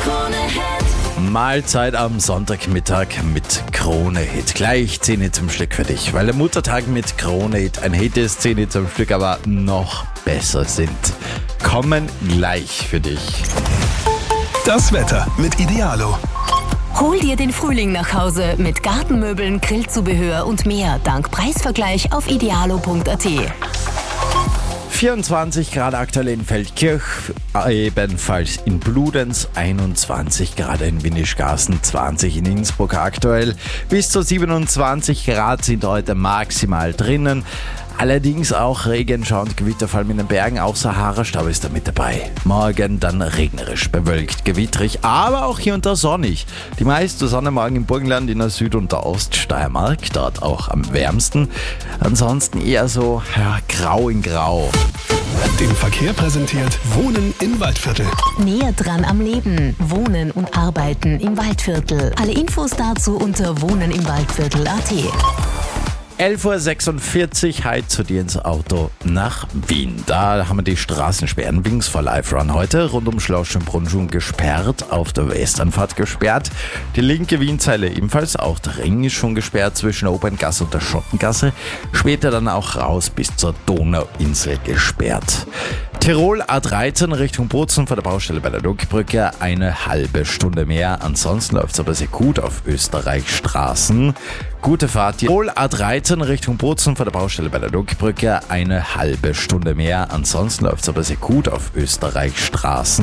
Mahlzeit am Sonntagmittag mit Krone-Hit. Gleich 10 Hits im Stück für dich, weil der Muttertag mit Krone-Hit ein Hit ist, 10 Hits am Stück aber noch besser sind. Kommen gleich für dich. Das Wetter mit Idealo. Hol dir den Frühling nach Hause mit Gartenmöbeln, Grillzubehör und mehr dank Preisvergleich auf idealo.at. 24 Grad aktuell in Feldkirch, ebenfalls in Bludenz, 21 Grad in Windischgarsten, 20 in Innsbruck aktuell. Bis zu 27 Grad sind heute maximal drinnen. Allerdings auch Regenschau und Gewitterfall in den Bergen, auch Sahara-Stau ist da mit dabei. Morgen dann regnerisch, bewölkt, gewittrig, aber auch hier und da sonnig. Die meiste Sonne morgen im Burgenland, in der Süd- und der Oststeiermark, dort auch am wärmsten. Ansonsten eher so grau in grau. Den Verkehr präsentiert Wohnen im Waldviertel. Näher dran am Leben. Wohnen und Arbeiten im Waldviertel. Alle Infos dazu unter wohnenimwaldviertel.at. 11.46 Uhr, heute zu dir ins Auto nach Wien. Da haben wir die Straßensperren Wings for Life Run heute rund um Schloss Schönbrunn schon gesperrt, auf der Westernfahrt gesperrt. Die linke Wienzeile ebenfalls, auch der Ring ist schon gesperrt zwischen der Oberngasse und der Schottengasse. Später dann auch raus bis zur Donauinsel gesperrt. Tirol A13 Richtung Bozen vor der Baustelle bei der Duckbrücke, eine halbe Stunde mehr. Ansonsten läuft es aber sehr gut auf Österreichstraßen. Gute Fahrt. Tirol A13 Richtung Bozen vor der Baustelle bei der Duckbrücke, eine halbe Stunde mehr. Ansonsten läuft es aber sehr gut auf Österreichstraßen.